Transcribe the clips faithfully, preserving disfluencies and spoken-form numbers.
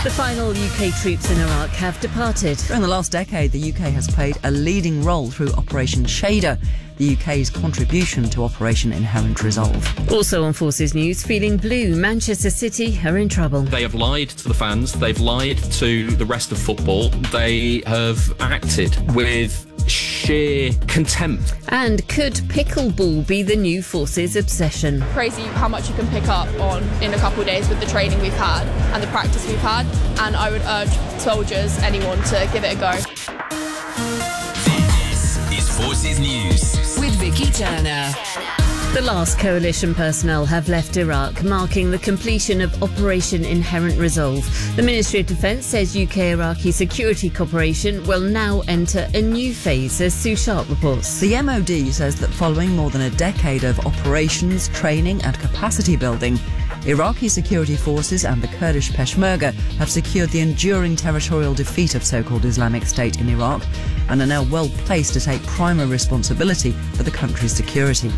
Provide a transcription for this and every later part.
The final U K troops in Iraq have departed. During the last decade, the U K has played a leading role through Operation Shader, the U K's contribution to Operation Inherent Resolve. Also on Forces News, feeling blue, Manchester City are in trouble. They have lied to the fans, they've lied to the rest of football, they have acted with sheer contempt. And could pickleball be the new Forces obsession? Crazy how much you can pick up on in a couple of days with the training we've had and the practice we've had, and I would urge soldiers, anyone, to give it a go. This is Forces News with Vicky Turner. The last coalition personnel have left Iraq, marking the completion of Operation Inherent Resolve. The Ministry of Defence says U K-Iraqi security cooperation will now enter a new phase, as Sue Sharp reports. The M O D says that following more than a decade of operations, training and capacity building, Iraqi security forces and the Kurdish Peshmerga have secured the enduring territorial defeat of so-called Islamic State in Iraq and are now well placed to take primary responsibility for the country's security.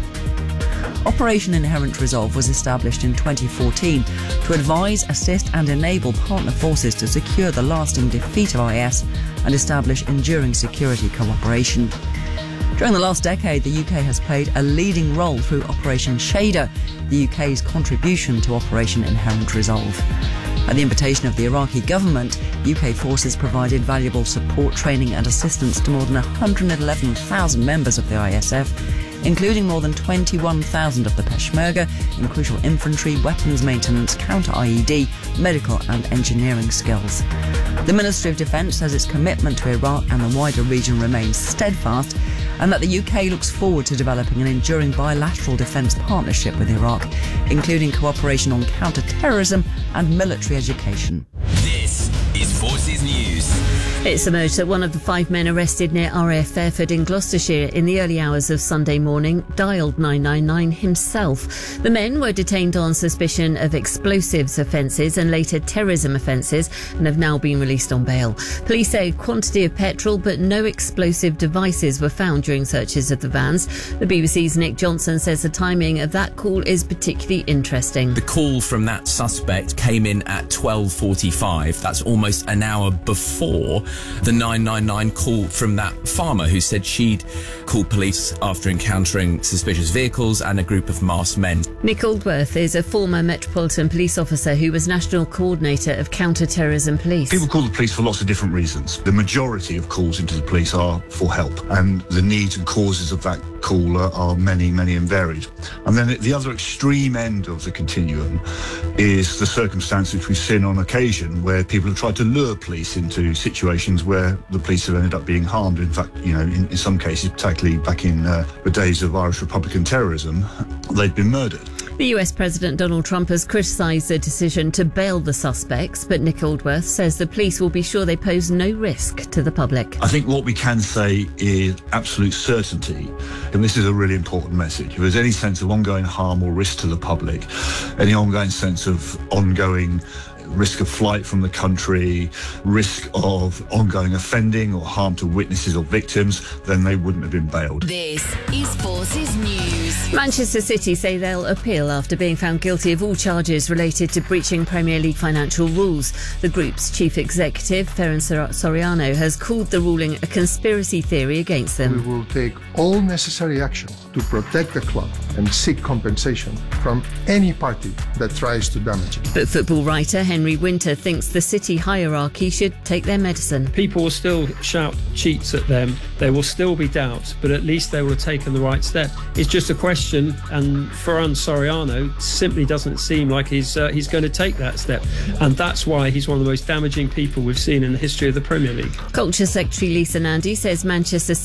Operation Inherent Resolve was established in twenty fourteen to advise, assist and enable partner forces to secure the lasting defeat of I S and establish enduring security cooperation. During the last decade, the U K has played a leading role through Operation Shader, the U K's contribution to Operation Inherent Resolve. At the invitation of the Iraqi government, U K forces provided valuable support, training and assistance to more than one hundred eleven thousand members of the I S F, including more than twenty-one thousand of the Peshmerga in crucial infantry, weapons maintenance, counter-I E D, medical and engineering skills. The Ministry of Defence says its commitment to Iraq and the wider region remains steadfast, and that the U K looks forward to developing an enduring bilateral defence partnership with Iraq, including cooperation on counter-terrorism and military education. This is Forces News. It's emerged that one of the five men arrested near R A F Fairford in Gloucestershire in the early hours of Sunday morning dialled nine nine nine himself. The men were detained on suspicion of explosives offences and later terrorism offences and have now been released on bail. Police say a quantity of petrol but no explosive devices were found during searches of the vans. The B B C's Nick Johnson says the timing of that call is particularly interesting. The call from that suspect came in at twelve forty-five. That's almost an hour before the nine nine nine call from that farmer who said she'd called police after encountering suspicious vehicles and a group of masked men. Nick Aldworth is a former Metropolitan Police officer who was National Coordinator of Counter-Terrorism Police. People call the police for lots of different reasons. The majority of calls into the police are for help, and the needs and causes of that call are, are many, many and varied. And then at the other extreme end of the continuum is the circumstance which we've seen on occasion where people have tried to lure police into situations where the police have ended up being harmed. In fact, you know, in, in some cases, particularly back in uh, the days of Irish Republican terrorism, they'd been murdered. The U S President Donald Trump has criticised the decision to bail the suspects, but Nick Aldworth says the police will be sure they pose no risk to the public. I think what we can say is absolute certainty, and this is a really important message. If there's any sense of ongoing harm or risk to the public, any ongoing sense of ongoing risk of flight from the country, risk of ongoing offending or harm to witnesses or victims, then they wouldn't have been bailed. This is Forces News. Manchester City say they'll appeal after being found guilty of all charges related to breaching Premier League financial rules. The group's chief executive, Ferran Soriano, has called the ruling a conspiracy theory against them. We will take all necessary action to protect the club and seek compensation from any party that tries to damage it. But football writer Henry Winter thinks the City hierarchy should take their medicine. People will still shout cheats at them. There will still be doubts, but at least they will have taken the right step. It's just a question, and Ferran Soriano simply doesn't seem like he's uh, he's going to take that step. And that's why he's one of the most damaging people we've seen in the history of the Premier League. Culture Secretary Lisa Nandy says Manchester